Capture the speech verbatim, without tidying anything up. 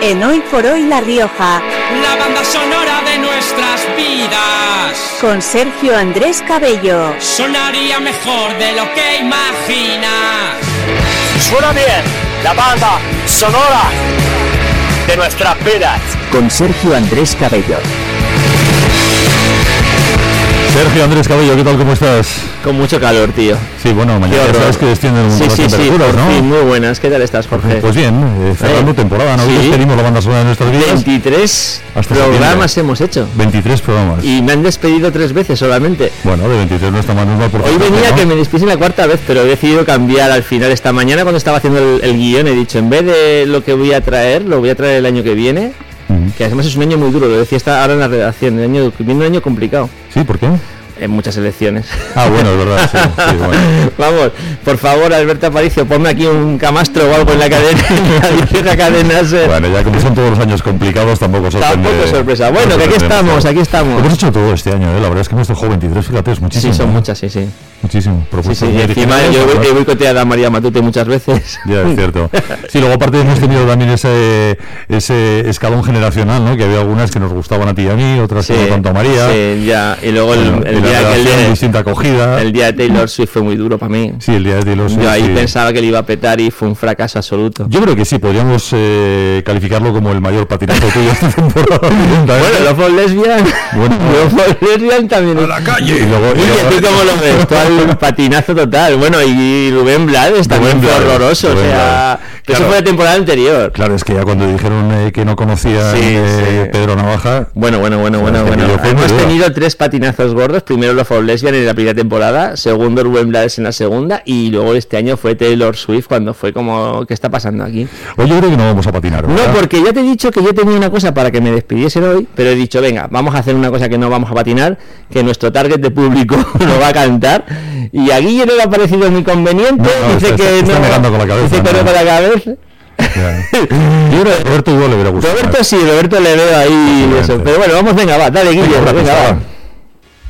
en Hoy por Hoy La Rioja. La banda sonora de nuestras vidas. Con Sergio Andrés Cabello. Sonaría mejor de lo que imaginas. Suena bien la banda sonora de nuestras vidas. Con Sergio Andrés Cabello. Sergio Andrés Cabello, ¿qué tal? ¿Cómo estás? Con mucho calor, tío. Sí, bueno, mañana ya sabes que descienden un sí, las sí, temperaturas, sí, ¿no? Sí, muy buenas. ¿Qué tal estás, Jorge? Pues bien, eh, cerrando eh, temporada, ¿no? Sí. Hoy tenemos la banda sonora de nuestras vidas. veintitrés Hasta programas septiembre. hemos hecho. veintitrés programas. Y me han despedido tres veces solamente. Bueno, de veintitrés no está mal, no por Hoy venía, ¿no? que me despidiesen la cuarta vez, pero he decidido cambiar al final esta mañana cuando estaba haciendo el, el guión. He dicho, en vez de lo que voy a traer, lo voy a traer el año que viene. Uh-huh. Que además es un año muy duro, lo decía esta ahora en la redacción. El año, viene un año complicado. Sí, ¿por qué? En muchas elecciones. Ah, bueno, es verdad, sí, sí, bueno. Vamos, por favor, Alberto Aparicio, ponme aquí un camastro o algo en la cadena, en la cadena SER. Bueno, ya como son todos los años complicados, tampoco sorprende. Tampoco sorpresa. Bueno, no que aquí estamos, aquí estamos. Hemos hecho todo este año, ¿eh? La verdad es que hemos dejado veintitrés, fíjate, es muchísimo. Sí, son muchas, sí, sí. Muchísimo. Sí, sí, y encima yo he boicoteado a María Matute muchas veces. Ya, es cierto. Sí, luego aparte hemos tenido también ese ese escalón generacional, ¿no? Que había algunas que nos gustaban a ti y a mí, otras sí, que no tanto a María. Sí, ya. Y luego bueno, el, el y día que el día, distinta acogida. El día de Taylor Swift fue muy duro para mí. Sí, el día de Taylor Swift. Yo ahí sí. pensaba que le iba a petar y fue un fracaso absoluto. Yo creo que sí, podríamos eh, calificarlo como el mayor patinazo tuyo esta temporada. Bueno, los for lesbian. Bueno, los for lesbian también. A la calle. Y luego, y luego, ¿tú cómo lo ves? Tú al patinazo total. Bueno, y Rubén Blades también fue horroroso. Rubén o sea, claro, eso fue la temporada anterior. Claro, es que ya cuando dijeron eh, que no conocía sí, eh, sí. Pedro Navaja. Bueno, bueno, bueno, bueno, bueno. Hemos tenido tres patinazos gordos. Primero los for lesbian en la primera temporada, segundo Rubén Blades en la segunda, y luego este año fue Taylor Swift cuando fue como, ¿qué está pasando aquí? Hoy yo creo que no vamos a patinar, ¿verdad? No, porque ya te he dicho que yo tenía una cosa para que me despidiesen hoy, pero he dicho, venga, vamos a hacer una cosa que no vamos a patinar, que nuestro target de público lo va a cantar, y a Guille no le ha parecido muy conveniente, no, no, dice está, que está, no, está negando con la cabeza, dice que no, no con la cabeza. Yo creo que Roberto igual le hubiera gustado. Roberto sí, Roberto le veo ahí eso. Pero bueno, vamos, venga, va, dale Guille, venga, va.